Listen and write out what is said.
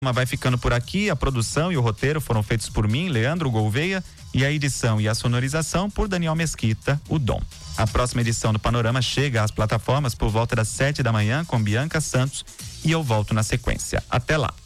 Vai ficando por aqui. A produção e o roteiro foram feitos por mim, Leandro Gouveia, e a edição e a sonorização por Daniel Mesquita, o Dom. A próxima edição do Panorama chega às plataformas por volta das 7 da manhã com Bianca Santos e eu volto na sequência. Até lá.